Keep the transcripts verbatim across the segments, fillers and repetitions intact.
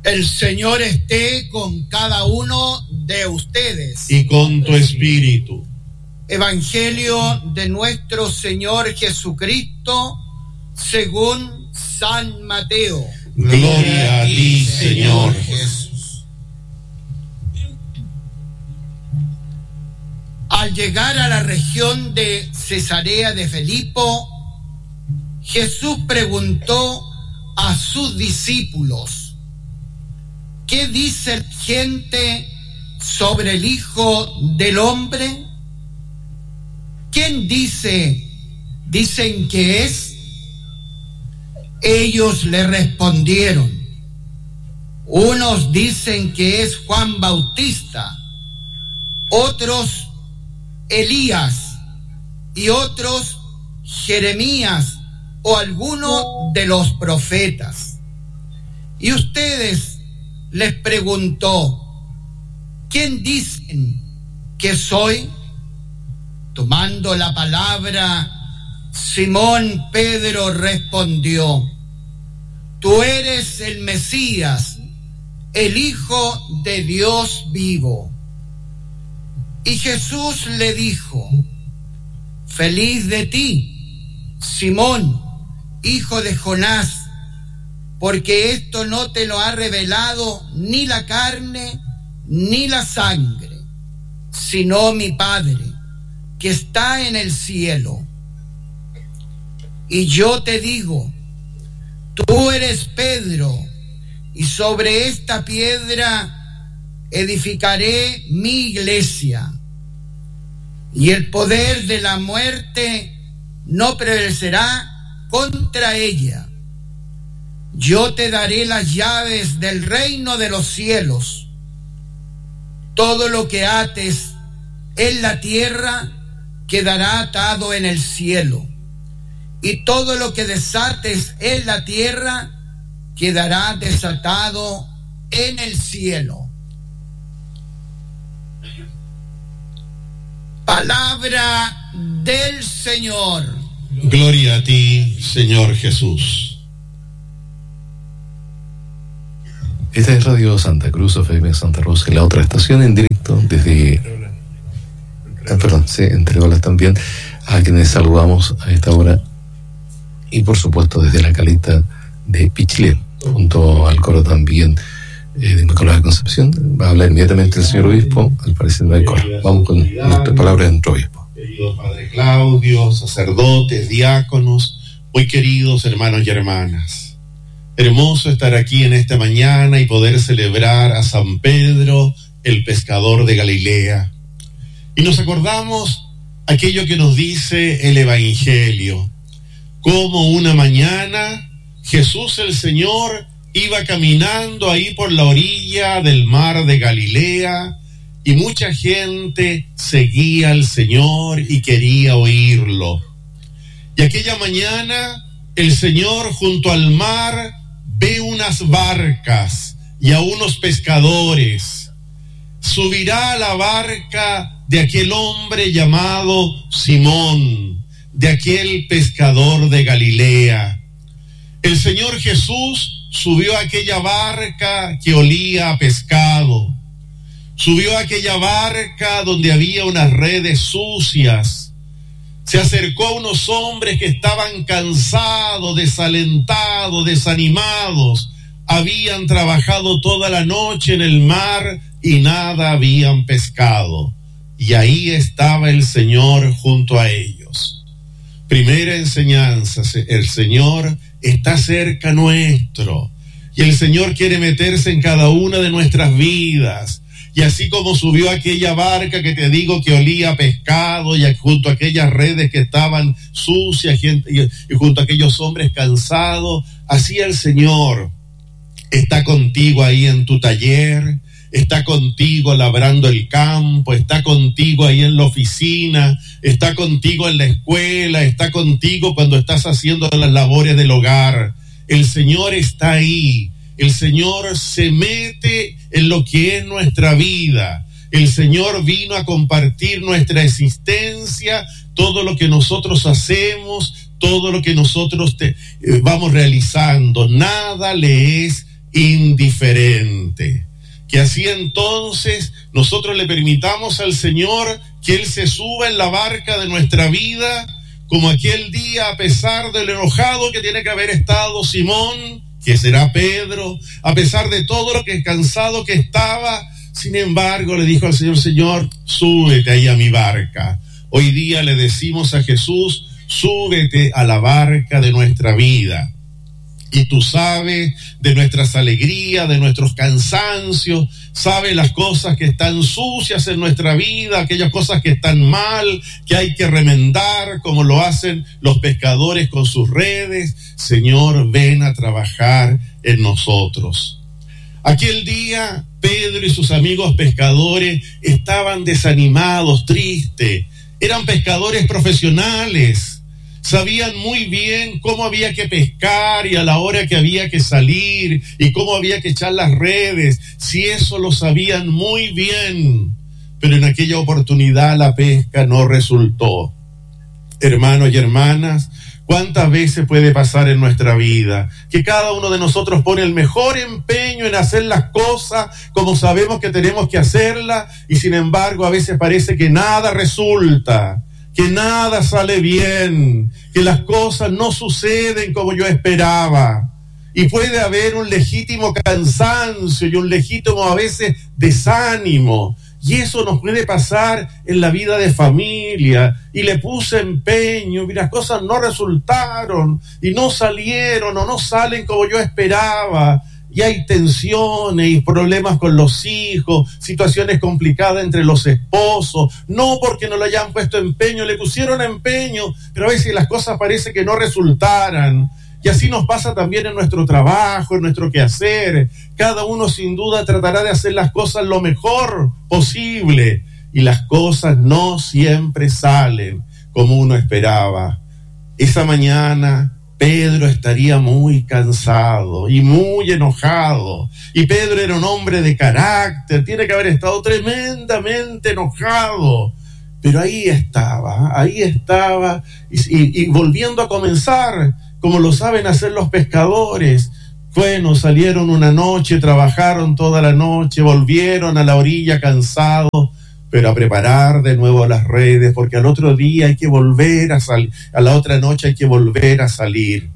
El Señor esté con cada uno de ustedes. Y con tu espíritu. Evangelio de nuestro Señor Jesucristo según San Mateo. Gloria a ti, Señor Jesús. Al llegar a la región de Cesarea de Filipo, Jesús preguntó a sus discípulos: ¿qué dice la gente sobre el Hijo del Hombre? ¿Quién dice, dicen que es? Ellos le respondieron: unos dicen que es Juan Bautista, otros Elías y otros Jeremías o alguno de los profetas. Y ustedes, les preguntó, ¿quién dicen que soy? Tomando la palabra, Simón Pedro respondió: tú eres el Mesías, el Hijo de Dios vivo. Y Jesús le dijo: feliz de ti, Simón, hijo de Jonás, porque esto no te lo ha revelado ni la carne ni la sangre, sino mi Padre, que está en el cielo. Y yo te digo, tú eres Pedro, y sobre esta piedra edificaré mi iglesia, y el poder de la muerte no prevalecerá contra ella. Yo te daré las llaves del reino de los cielos. Todo lo que ates en la tierra quedará atado en el cielo, y todo lo que desates en la tierra quedará desatado en el cielo. Palabra del Señor. Gloria a ti, Señor Jesús. Esta es Radio Santa Cruz, F M Santa Rosa, y la otra estación en directo desde... Ah, perdón, sí, entre olas también, a quienes saludamos a esta hora, y por supuesto desde la caleta de Pichilén, junto al coro también eh, de Inmaculada Concepción. Va a hablar inmediatamente el señor obispo, al parecer no hay coro. Vamos con nuestra palabra de nuestro obispo. Querido Padre Claudio, sacerdotes, diáconos, muy queridos hermanos y hermanas. Hermoso estar aquí en esta mañana y poder celebrar a San Pedro, el pescador de Galilea. Y nos acordamos aquello que nos dice el Evangelio, como una mañana Jesús el Señor iba caminando ahí por la orilla del mar de Galilea y mucha gente seguía al Señor y quería oírlo. Y aquella mañana el Señor junto al mar ve unas barcas y a unos pescadores. Subirá a la barca de aquel hombre llamado Simón, de aquel pescador de Galilea. El Señor Jesús subió a aquella barca que olía a pescado. Subió a aquella barca donde había unas redes sucias. Se acercó a unos hombres que estaban cansados, desalentados, desanimados. Habían trabajado toda la noche en el mar y nada habían pescado. Y ahí estaba el Señor junto a ellos. Primera enseñanza, el Señor está cerca nuestro. Y el Señor quiere meterse en cada una de nuestras vidas. Y así como subió a aquella barca que te digo que olía a pescado y junto a aquellas redes que estaban sucias y junto a aquellos hombres cansados, así el Señor está contigo ahí en tu taller, está contigo labrando el campo, está contigo ahí en la oficina, está contigo en la escuela, está contigo cuando estás haciendo las labores del hogar. El Señor está ahí. El Señor se mete en lo que es nuestra vida. El Señor vino a compartir nuestra existencia, todo lo que nosotros hacemos, todo lo que nosotros te, eh, vamos realizando. Nada le es indiferente. Que así entonces nosotros le permitamos al Señor que Él se suba en la barca de nuestra vida, como aquel día, a pesar de lo enojado que tiene que haber estado Simón, que será Pedro, a pesar de todo lo que cansado que estaba, sin embargo le dijo al Señor: Señor, súbete ahí a mi barca. Hoy día le decimos a Jesús: súbete a la barca de nuestra vida. Y tú sabes de nuestras alegrías, de nuestros cansancios, sabes las cosas que están sucias en nuestra vida, aquellas cosas que están mal, que hay que remendar, como lo hacen los pescadores con sus redes. Señor, ven a trabajar en nosotros. Aquel día, Pedro y sus amigos pescadores estaban desanimados, tristes. Eran pescadores profesionales. Sabían muy bien cómo había que pescar y a la hora que había que salir y cómo había que echar las redes. Si eso lo sabían muy bien, pero en aquella oportunidad la pesca no resultó. Hermanos y hermanas, ¿cuántas veces puede pasar en nuestra vida que cada uno de nosotros pone el mejor empeño en hacer las cosas como sabemos que tenemos que hacerlas, y sin embargo a veces parece que nada resulta, que nada sale bien, que las cosas no suceden como yo esperaba? Y puede haber un legítimo cansancio y un legítimo a veces desánimo. Y eso nos puede pasar en la vida de familia. Y le puse empeño y las cosas no resultaron y no salieron o no salen como yo esperaba. Y hay tensiones y problemas con los hijos, situaciones complicadas entre los esposos, no porque no le hayan puesto empeño, le pusieron empeño, pero a veces las cosas parece que no resultaran. Y así nos pasa también en nuestro trabajo, en nuestro quehacer. Cada uno sin duda tratará de hacer las cosas lo mejor posible, y las cosas no siempre salen como uno esperaba. Esa mañana Pedro estaría muy cansado y muy enojado. Y Pedro era un hombre de carácter, tiene que haber estado tremendamente enojado. Pero ahí estaba, ahí estaba, y, y, y volviendo a comenzar, como lo saben hacer los pescadores. Bueno, salieron una noche, trabajaron toda la noche, volvieron a la orilla cansados, pero a preparar de nuevo las redes, porque al otro día hay que volver a salir, a la otra noche hay que volver a salir.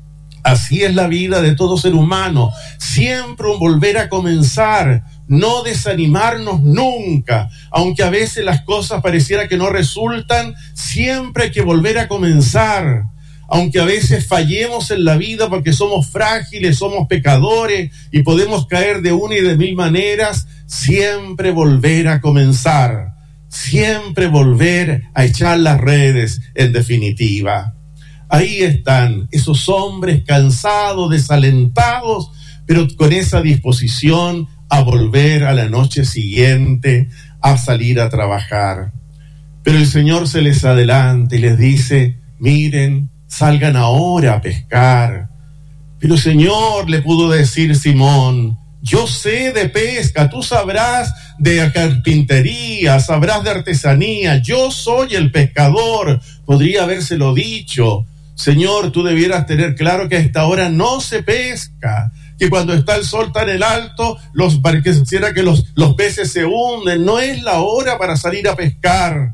Así es la vida de todo ser humano, siempre un volver a comenzar, no desanimarnos nunca, aunque a veces las cosas pareciera que no resultan, siempre hay que volver a comenzar. Aunque a veces fallemos en la vida porque somos frágiles, somos pecadores y podemos caer de una y de mil maneras, siempre volver a comenzar, siempre volver a echar las redes, en definitiva. Ahí están esos hombres cansados, desalentados, pero con esa disposición a volver a la noche siguiente, a salir a trabajar. Pero el Señor se les adelanta y les dice: miren, salgan ahora a pescar. Pero Señor, le pudo decir Simón, yo sé de pesca, tú sabrás de carpintería, sabrás de artesanía, yo soy el pescador. Podría habérselo dicho: Señor, tú debieras tener claro que a esta hora no se pesca, que cuando está el sol tan en alto, los, pareciera que los, los peces se hunden, no es la hora para salir a pescar.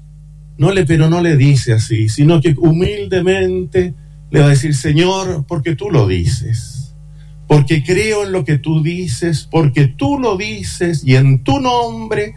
No le, pero no le dice así, sino que humildemente le va a decir: Señor, porque tú lo dices, porque creo en lo que tú dices, porque tú lo dices y en tu nombre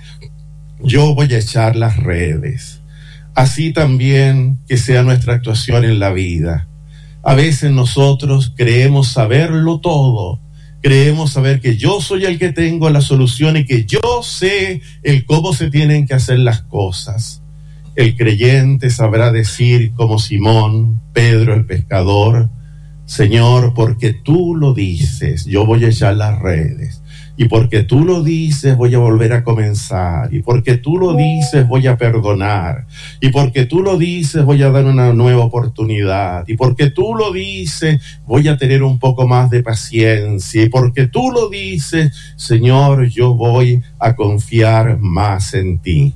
yo voy a echar las redes. Así también que sea nuestra actuación en la vida. A veces nosotros creemos saberlo todo, creemos saber que yo soy el que tengo la solución y que yo sé el cómo se tienen que hacer las cosas. El creyente sabrá decir como Simón, Pedro el pescador: Señor, porque tú lo dices, yo voy a echar las redes. Y porque tú lo dices, voy a volver a comenzar. Y porque tú lo dices, voy a perdonar. Y porque tú lo dices, voy a dar una nueva oportunidad. Y porque tú lo dices, voy a tener un poco más de paciencia. Y porque tú lo dices, Señor, yo voy a confiar más en ti.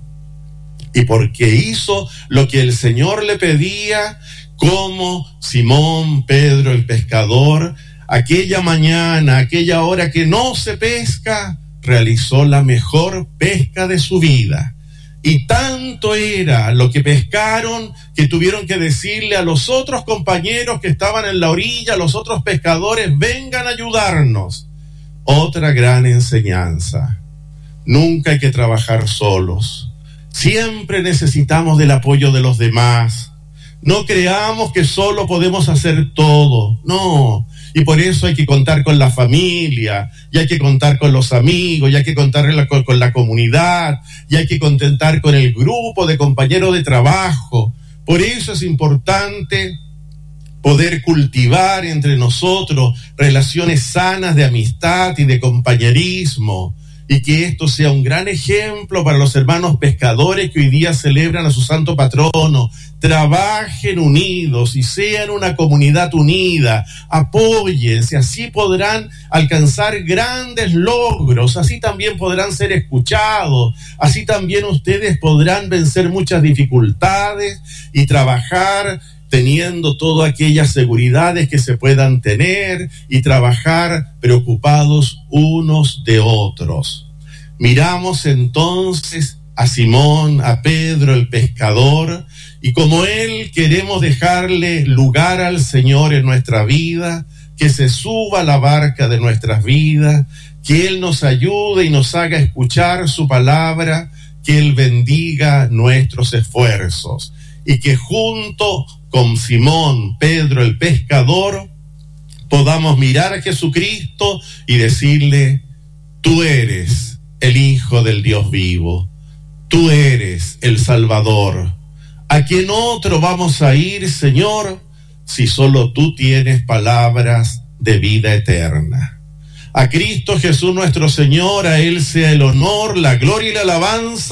Y porque hizo lo que el Señor le pedía, como Simón, Pedro el pescador, aquella mañana, aquella hora que no se pesca, realizó la mejor pesca de su vida. Y tanto era lo que pescaron que tuvieron que decirle a los otros compañeros que estaban en la orilla, a los otros pescadores, vengan a ayudarnos. Otra gran enseñanza. Nunca hay que trabajar solos. Siempre necesitamos del apoyo de los demás. No creamos que solo podemos hacer todo. No. Y por eso hay que contar con la familia, y hay que contar con los amigos, y hay que contar con, con la comunidad, y hay que contentar con el grupo de compañeros de trabajo. Por eso es importante poder cultivar entre nosotros relaciones sanas de amistad y de compañerismo, y que esto sea un gran ejemplo para los hermanos pescadores que hoy día celebran a su santo patrono. Trabajen unidos y sean una comunidad unida, apóyense, así podrán alcanzar grandes logros, así también podrán ser escuchados, así también ustedes podrán vencer muchas dificultades y trabajar teniendo todas aquellas seguridades que se puedan tener y trabajar preocupados unos de otros. Miramos entonces a Simón, a Pedro el pescador, y como él queremos dejarle lugar al Señor en nuestra vida, que se suba a la barca de nuestras vidas, que Él nos ayude y nos haga escuchar su palabra, que Él bendiga nuestros esfuerzos, y que junto con Simón, Pedro el pescador, podamos mirar a Jesucristo y decirle: tú eres el Hijo del Dios vivo, tú eres el Salvador. ¿A quién otro vamos a ir, Señor, si solo tú tienes palabras de vida eterna? A Cristo Jesús nuestro Señor, a Él sea el honor, la gloria y la alabanza